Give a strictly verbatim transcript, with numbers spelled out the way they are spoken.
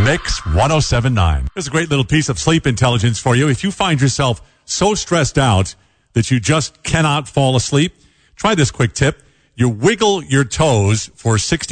Mix one oh seven point nine. There's a great little piece of sleep intelligence for you. If you find yourself so stressed out that you just cannot fall asleep, try this quick tip. You wiggle your toes for sixty